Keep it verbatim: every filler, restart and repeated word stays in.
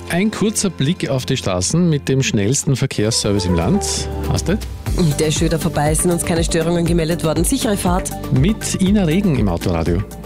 Ein kurzer Blick auf die Straßen mit dem schnellsten Verkehrsservice im Land. Astrid? Der ist schon wieder vorbei, es sind uns keine Störungen gemeldet worden. Sichere Fahrt. Mit Ina Regen im Autoradio.